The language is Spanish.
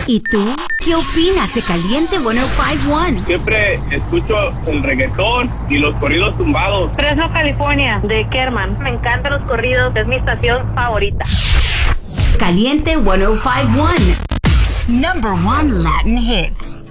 ¿Y tú? ¿Qué opinas de Caliente 105.1? Siempre escucho el reggaetón y los corridos tumbados. Fresno, California, de Kerman. Me encantan los corridos, es mi estación favorita. Caliente 105.1. Number 1 Latin hits.